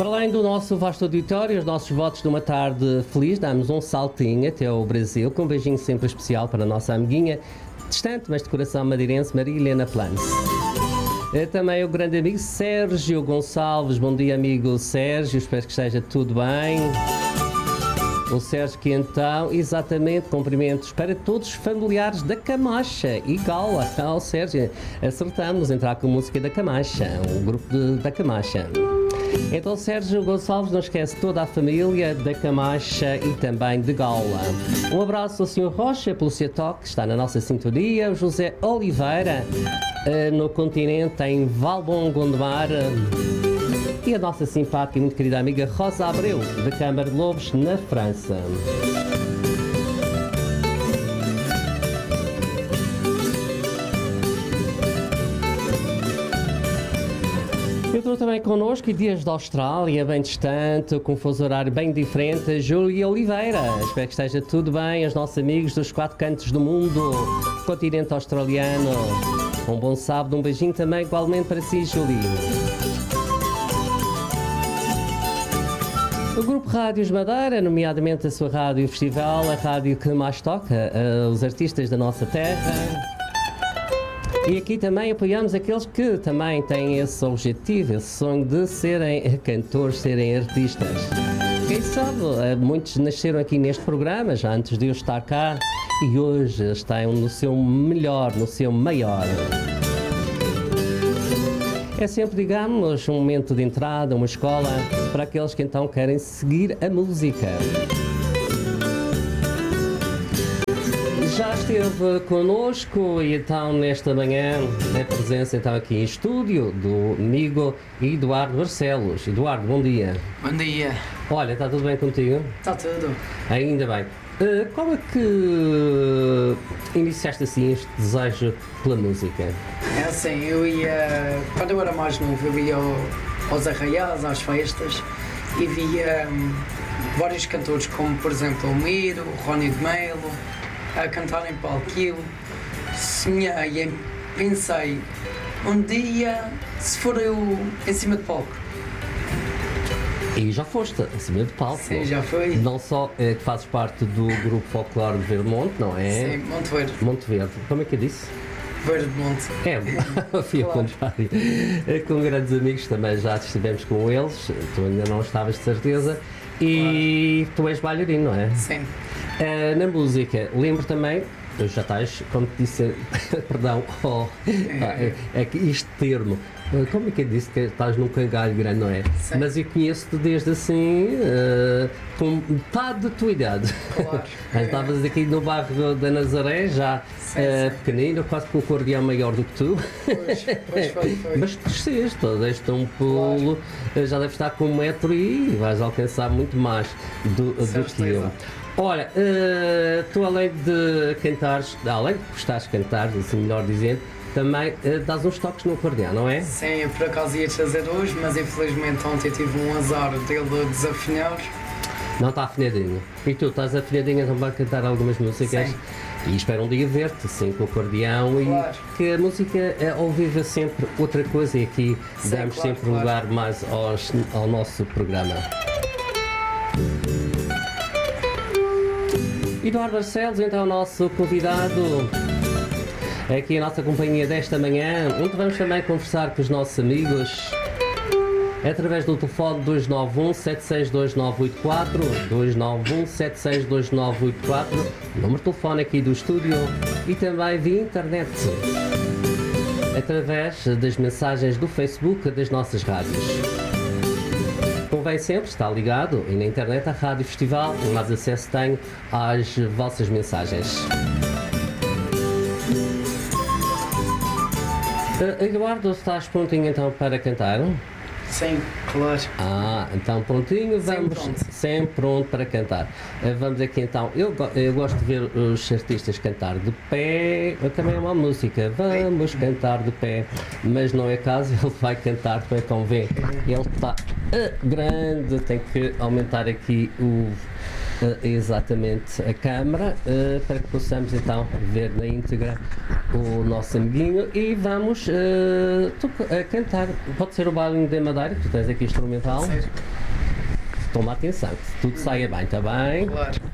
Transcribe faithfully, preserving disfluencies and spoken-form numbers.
Para além do nosso vasto auditório, os nossos votos de uma tarde feliz, damos um saltinho até o Brasil, com um beijinho sempre especial para a nossa amiguinha, distante, mas de coração madeirense, Maria Helena Plans. Também o grande amigo Sérgio Gonçalves. Bom dia, amigo Sérgio, espero que esteja tudo bem. O Sérgio que então, exatamente, cumprimentos para todos os familiares da Camacha e Gala. Ao Sérgio, acertamos entrar com a música da Camacha, o grupo de, da Camacha. Então, Sérgio Gonçalves, não esquece toda a família da Camacha e também de Gala. Um abraço ao senhor Rocha, pelo seu toque, que está na nossa sintonia. O José Oliveira, no continente, em Valbon, Gondomar. E a nossa simpática e muito querida amiga Rosa Abreu, da Câmara de Lobos, na França. Entrou também connosco e dias da Austrália, bem distante, com um fuso horário bem diferente, Júlia Oliveira. Espero que esteja tudo bem, os nossos amigos dos quatro cantos do mundo, continente australiano. Um bom sábado, um beijinho também igualmente para si, Júlia. O Grupo Rádios Madeira, nomeadamente a sua rádio festival, a rádio que mais toca uh, os artistas da nossa terra. E aqui também apoiamos aqueles que também têm esse objetivo, esse sonho de serem cantores, serem artistas. Quem sabe, uh, muitos nasceram aqui neste programa, já antes de eu estar cá, e hoje estão no seu melhor, no seu maior. É sempre, digamos, um momento de entrada, uma escola, para aqueles que então querem seguir a música. Já esteve connosco e então nesta manhã a presença então aqui em estúdio do amigo Eduardo Barcelos. Eduardo, bom dia. Bom dia. Olha, está tudo bem contigo? Está tudo. Ainda bem. Uh, como é que iniciaste assim este desejo pela música? É assim, eu ia, quando eu era mais novo, eu ia ao, aos arraiais, às festas e via um, vários cantores, como por exemplo o Miro, o Rony de Melo, a cantar em palco. E eu sonhei e pensei, um dia, se for eu em cima de palco. E já foste acima de palco. Sim, já fui. Não só é que fazes parte do grupo folclore de Vermonte, não é? Sim, Monte Verde. Monte Verde. Como é que eu disse? Verde Monte. É, fui ao contrário. Com grandes amigos também já estivemos com eles, tu ainda não estavas de certeza. E claro. Tu és bailarino, não é? Sim. Uh, na música, lembro também, tu já estás, como te disse, perdão, oh, é, é que este termo. Como é que eu disse que estás num cangalho grande, não é? Sim. Mas eu conheço-te desde assim, uh, com metade da tua idade. Claro. Estavas aqui no bairro da Nazaré, já sim, uh, sim. pequenino, quase com o acordeão maior do que tu. Pois, pois foi, foi. Mas cresceste, deste um pulo, claro. Já deves estar com um metro e vais alcançar muito mais do, do que eu. Olha, uh, tu além de cantares, além de gostares de cantar, assim melhor dizendo, também uh, dás uns toques no acordeão, não é? Sim, eu por acaso ia fazer hoje, mas infelizmente ontem tive um azar dele desafinar. Não está afinadinho. E tu estás afinadinha também a cantar algumas músicas? Sim. E espero um dia ver-te assim com o acordeão, claro. E que a música é, ao vivo é sempre outra coisa e aqui sim, damos claro, sempre claro. lugar mais aos, ao nosso programa. Eduardo Barcelos, então, o nosso convidado aqui a nossa companhia desta manhã, onde vamos também conversar com os nossos amigos através do telefone dois nove um, sete seis dois nove oito quatro, dois nove um, sete seis dois nove oito quatro, número de telefone aqui do estúdio e também via internet, através das mensagens do Facebook das nossas rádios. Convém sempre estar ligado e na internet a Rádio Festival, mais acesso tenho às vossas mensagens. Uh, Eduardo, estás prontinho então para cantar? Sim, claro. Ah, então prontinho, vamos sempre pronto, sempre pronto para cantar. Uh, vamos aqui então, eu, eu gosto de ver os artistas cantar de pé, também é uma música, vamos cantar de pé, mas não é caso, ele vai cantar de pé, como vê, ele está uh, grande, tem que aumentar aqui o, uh, exatamente a câmara uh, para que possamos então ver na íntegra o nosso amiguinho e vamos uh, tu, uh, cantar. Pode ser o bailinho de Madeira, que tu tens aqui instrumental. Sério? Toma atenção, que tudo saia bem, está bem? Claro.